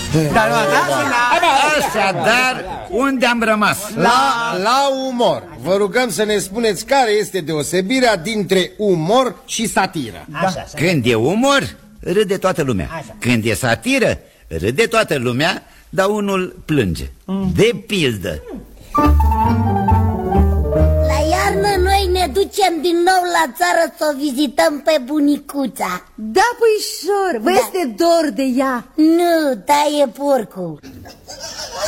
Așadar, unde am rămas? La umor. Vă rugăm să ne spuneți care este deosebirea dintre umor și satiră. Când e umor, râde toată lumea. Când e satiră, râde toată lumea, dar unul plânge. De pildă, la iarnă noi ne ducem din nou la țară să o vizităm pe bunicuța. Da, puișor, vă este dor de ea? Nu, taie porcul.